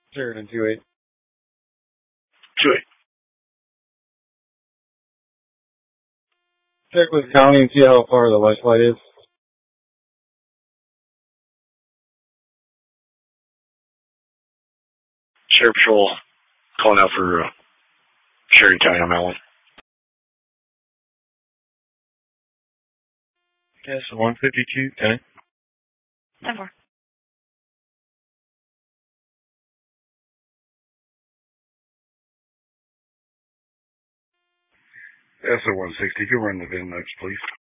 Sheridan 2-8. 2-8. Check with the county and see how far the light flight is. Sheriff Patrol calling out for Sheridan County on that one. Yes, 152, 10. 10-4. SO-160, you can run the VIN next, please.